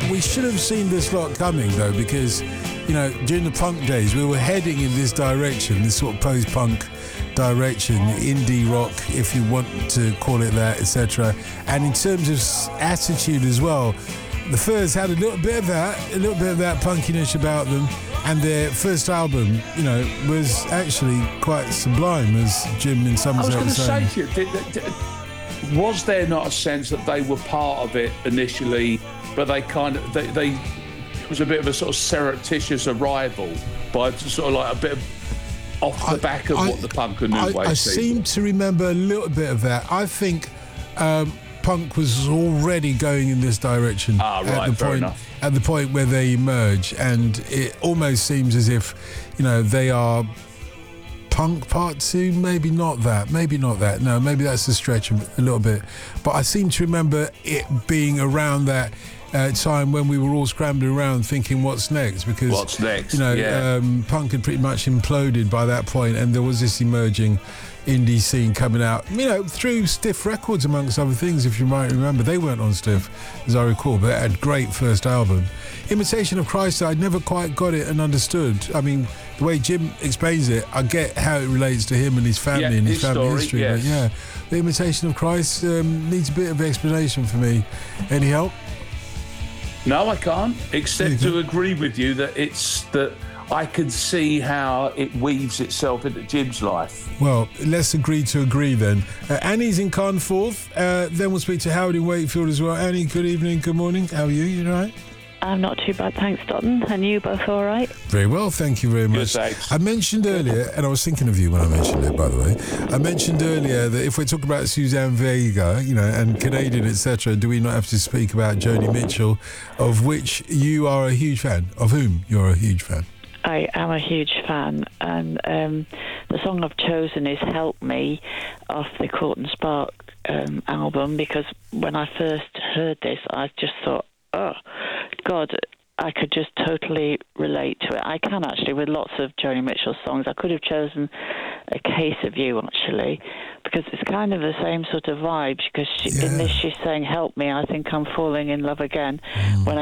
we should have seen this lot coming, though, because, you know, during the punk days, we were heading in this direction, this sort of post-punk direction, indie rock, if you want to call it that, etc. And in terms of attitude as well, the Furs had a little bit of that punkiness about them. And their first album, you know, was actually quite sublime, as Jim in Somerset was saying. I was going to say to you, was there not a sense that they were part of it initially, but they it was a bit of a sort of surreptitious arrival by sort of like a bit of off the back of what the punk and new wave I seem to remember a little bit of that. I think punk was already going in this direction at the point where they emerge, and it almost seems as if, you know, they are punk part two. Maybe not that. No, maybe that's a stretch a little bit. But I seem to remember it being around that time when we were all scrambling around thinking what's next, because you know, punk had pretty much imploded by that point, and there was this emerging indie scene coming out, you know, through Stiff Records amongst other things. If you might remember, they weren't on Stiff as I recall, but they had a great first album. Imitation of Christ, I never quite got it and understood. I mean, the way Jim explains it, I get how it relates to him and his family and his family story, history. Yes. But yeah, the Imitation of Christ needs a bit of explanation for me. Any help? No, I can't, except to agree with you that I can see how it weaves itself into Jim's life. Well, let's agree to agree then. Annie's in Carnforth. Then we'll speak to Howard in Wakefield as well. Annie, good evening, good morning. How are you? You all right? I'm not too bad, thanks, Dotton. And you both all right? Very well, thank you very much. Good, thanks. I mentioned earlier, and I was thinking of you when I mentioned it, by the way. I mentioned earlier that if we're talking about Suzanne Vega, you know, and Canadian, etc., do we not have to speak about Joni Mitchell, of which you are a huge fan, of whom you're a huge fan? I am a huge fan, and the song I've chosen is Help Me off the Court and Spark album, because when I first heard this, I just thought, oh, God, I could just totally relate to it. I can actually, with lots of Joni Mitchell songs. I could have chosen A Case of You, actually, because it's kind of the same sort of vibes, because in this she's saying, help me, I think I'm falling in love again. When I